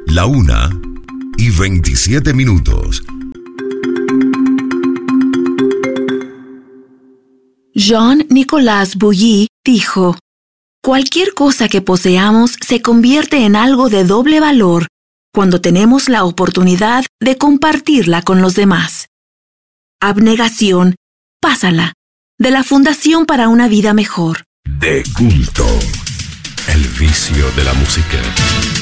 1:27. Jean-Nicolas Bouilly dijo: cualquier cosa que poseamos se convierte en algo de doble valor cuando tenemos la oportunidad de compartirla con los demás. Abnegación, pásala, de la Fundación para una Vida Mejor. De culto. El vicio de la música.